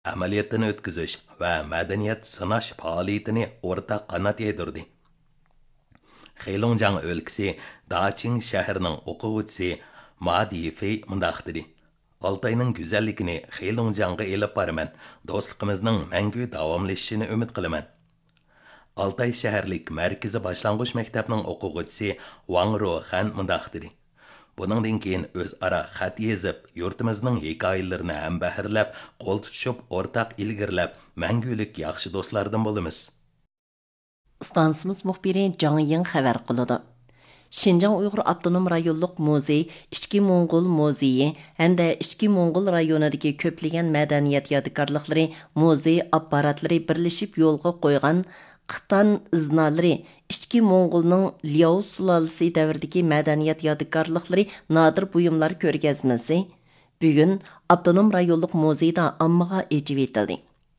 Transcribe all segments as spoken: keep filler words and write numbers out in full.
amaliyotini o'tkazish va madaniyat sinash faoliyatini o'rtaq qanot yedirdi. Xeylongjiang o'lkasi Daqing shahrining o'quvchisi Ma Difei mundaq dedi. Altayning go'zalligini Xeylongjiangga elib boraman. Do'stligimizning mangu davomlashishini umid qilaman. Altay shaharlik markaziy boshlang'ich maktabining o'quvchisi Wang Ruohan mundaq dedi. Buningdan keyin o'zaro xat yozib, yurtimizning hikoyalarini ham bahrlab, qo'l tutishib, o'rtaq ilgirlab, mangulik yaxshi do'stlardan bo'lamiz. Stansimiz muxbiri Jang Ying xabar qiladi. Şinjan Uyghur Abdunum rayonluq muzey, İçki Moğol muzeyi hamda İçki Moğol rayonidagi ko'plagan madaniyat yodikorliklari, muzey apparatlari birlashib yo'lga qo'ygan Qitan iznalari, İçki Moğolning Liao sulolasi davridagi madaniyat yodikorliklari, nodir buyumlar ko'rgazmasi bugun Abdunum rayonluq muzeyda ommaga echib etildi.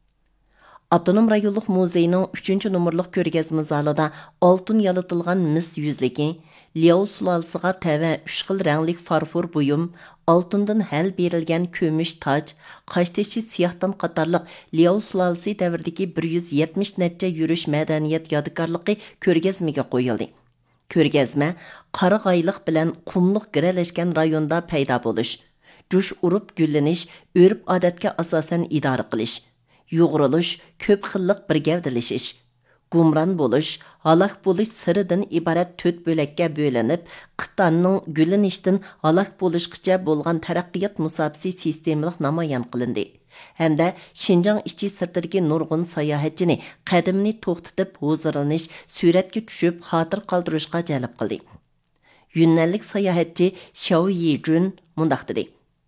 Abdunum rayonluq muzeyning uchinchi nomerlik ko'rgazma zalida oltin yalıtılgan mis yuzligi, Liao sulolasiga tava uch xil ranglik farfor buyum, oltindan hal berilgan ko'mish toj, qashtishi siyahdan qatorliq Liao sulolasi davridagi bir yuz yetmish necha yurish madaniyat yodikorligi ko'rgazmaga qo'yildi. Ko'rgazma qarag'ayliq bilan qumliq giralashgan rayonda paydo bo'lish, jush urib gullanish, o'rib odatga asosan idora qilish, yo'g'rilish, ko'p xillik bir gavdilashish, gumron bo'lish, halok bo'lish siridan iborat to'rt bo'lakka bo'linib, Qitanning gullanishdan halok bo'lishgacha bo'lgan taraqqiyot musofasi sistemalik namoyon qilindi. Hamda Şinjan ichi sirtidagi nurg'un sayohatchini qadimni to'xtatib huzurlanish, suratga tushib xotir qoldirishga jalb qildi. Yunnanlik sayohatchi Xiao Yijun mundaq dedi.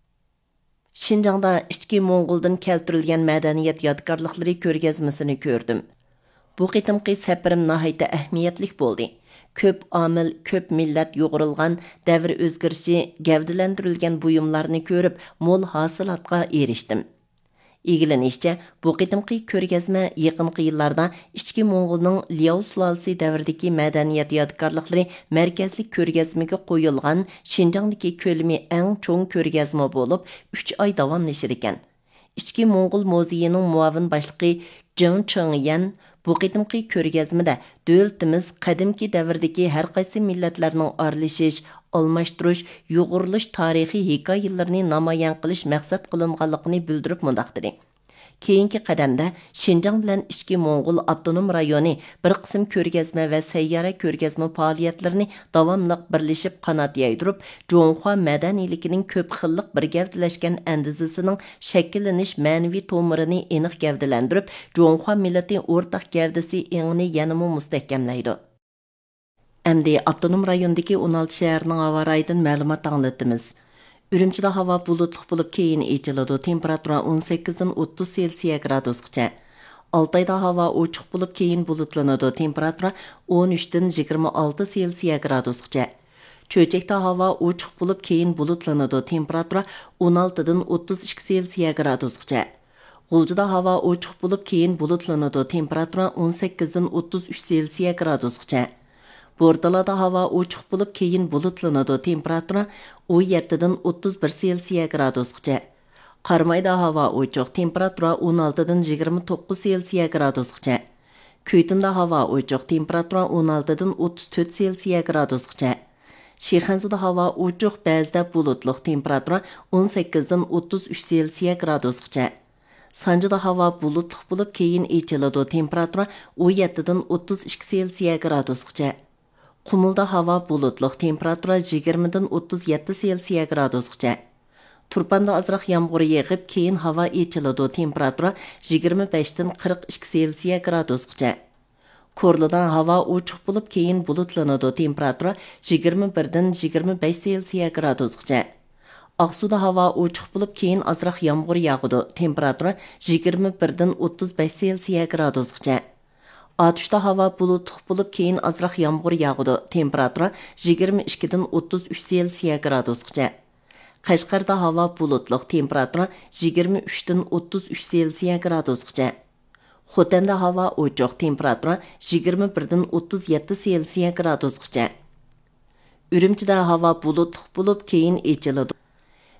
Şinjangda İçki Moğoldan keltirilgan madaniyat yodgorliklari ko'rgazmasini ko'rdim. Bu qitimqi safarim nihoyatda ahamiyatli bo'ldi. Ko'p omil, ko'p millat yo'g'rilgan, davr o'zgarishi, gavdalantirilgan buyumlarni ko'rib, mo'l hosilotga erishdim. Egilanishcha, bu qitimqi ko'rgazma yaqinqi yillarda İçki Moğolning Liao sulolasi davridagi madaniyat yodgorliklari markazli ko'rgazmaga qo'yilgan Şinjangdagi ko'lami eng cho'ng ko'rgazma bo'lib, uch oy davomlashar ekan. İçki Moğol muzeyining muavin boshlig'i Zheng Chengyan bu qitimqi ko'rgazmada davlatimiz qadimki davrdagi har qaysi millatlarning aralashish, almashtirish, yo'g'irilish tarixiy hikoyalarini namoyon qilish maqsad qilinganligini bildirib mundaq dedi. Keyingi qadamda Şinjan bilan İçki Moğol Abdunum rayoni bir qism ko'rgazma va sayyora ko'rgazma faoliyatlarini davomli birlashib qanot yaydirib, Jonghua madaniyligining ko'p xillik bir gavdalashgan andizasining shakllanish ma'naviy to'mirini aniq gavdalantirib, Jonghua millati o'rtaq gavdasi engini yanada mustahkamlaydi. Әмді Abdunum rayonidagi o'n olti shaharning havo rayidan ma'lumot anglatamiz. Ürümchida havo bulutli bo'lib keyin echiladi. Temperatura o'n sakkizdan o'ttiz Selsiya gradusgacha. Altayda havo ochiq bo'lib keyin bulutlanadi. Temperatura o'n uchdan yigirma olti Selsiya gradusgacha. Cho'chakda havo ochiq bo'lib keyin bulutlanadi. Temperatura o'n oltidan o'ttiz ikki Selsiya gradusgacha. G'uljida havo ochiq bo'lib keyin bulutlanadi. Temperatura o'n sakkizdan o'ttiz uch Selsiya gradusgacha. Bordalada havo ochiq bo'lib keyin bulutlanadi. Temperatura o'n yettidan o'ttiz bir Selsiya gradusgacha. Qarmayda havo ochiq. Temperatura o'n oltidan yigirma to'qqiz Selsiya gradusgacha. Kuytinda havo ochiq. Temperatura o'n oltidan o'ttiz to'rt Selsiya gradusgacha. Shixanzada havo ochiq, ba'zida bulutli. Temperatura o'n sakkizdan o'ttiz uch Selsiya gradusgacha. Sanjida havo bulutli bo'lib keyin echiladi. Temperatura o'n yettidan o'ttiz ikki Selsiya gradusgacha. Qumulda havo bulutli, temperatura yigirmadan o'ttiz yetti Selsiya gradusgacha. Turpanda azroq yomg'ir yog'ib, keyin havo echiladi, temperatura yigirma beshdan qirq ikki Selsiya gradusgacha. Korlida havo ochiq bo'lib, keyin bulutlanadi, temperatura yigirma birdan yigirma besh Selsiya gradusgacha. Aqsuda havo ochiq bo'lib, keyin azroq yomg'ir yog'adi, temperatura yigirma birdan o'ttiz besh Selsiya gradusgacha. Atışda havo bulutli bo'lib, keyin azroq yomg'ir yog'adi. Temperatura yigirma ikkidan o'ttiz uch Selsiya gradusgacha. Qashqarda havo bulutli, temperatura yigirma uchdan o'ttiz uch Selsiya gradusgacha. Xotanda havo ochiq, temperatura yigirma birdan o'ttiz yetti Selsiya gradusgacha. Ürümchida havo bulutli bo'lib, keyin echiladi.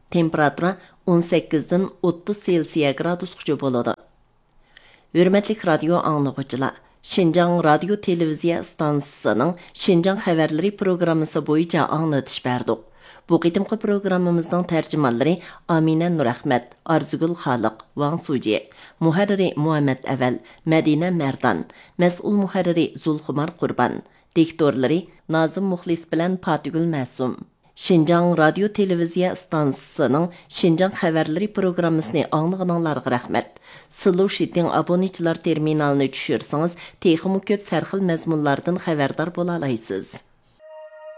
Temperatura он sekiz дан o'ttiz Selsiya gradusgacha bo'ladi. Hürmetlik radio anlıqçılar, Şinjan Radio Televiziya stansiyasının Şinjan xəbərləri proqramısı boyunca anlatış berdik. Bu qitimqi proqramımızın tərcümanları Amina Nurahmet, Arzugul Xaliq, Wang Suji, muharriri Muhammed Əvəl, Mədinə Mərdan, məsul muharriri Zulxumar Qurban, diktorları Nazım Muxlis bilan Fatигul Məsum. Şinjan Radio Televiziya stansiyasının Şinjan xəbərləri proqramısını anlığınlarga rəhmət. Sılu Şitin abonentçilar terminalını düşürseniz, texmi köp sərxil məzmunlardan xəbərdar bola alaysınız.